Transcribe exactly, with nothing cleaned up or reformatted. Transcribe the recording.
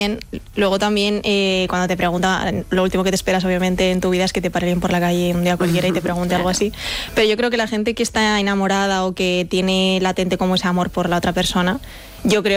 Luego también, eh, cuando te pregunta, lo último que te esperas obviamente en tu vida es que te pare alguien por la calle un día cualquiera y te pregunte claro. algo así. Pero yo creo que la gente que está enamorada o que tiene latente como ese amor por la otra persona, yo creo